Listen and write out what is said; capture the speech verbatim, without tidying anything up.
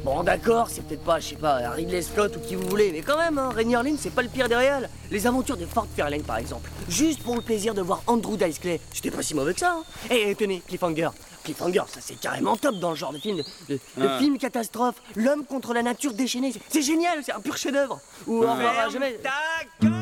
Bon, d'accord, c'est peut-être pas, je sais pas, Ridley Scott ou qui vous voulez, mais quand même, hein, Rainier Lane, c'est pas le pire des réals. Les aventures de Fort Fairlane, par exemple. Juste pour le plaisir de voir Andrew Dice Clay. C'était pas si mauvais que ça, hein. Et tenez, Cliffhanger. Cliffhanger, ça c'est carrément top dans le genre de film, de, de, de Ah. film catastrophe. L'homme contre la nature déchaînée, c'est- c'est génial, c'est un pur chef-d'œuvre. Ou on verra jamais. Ta gueule!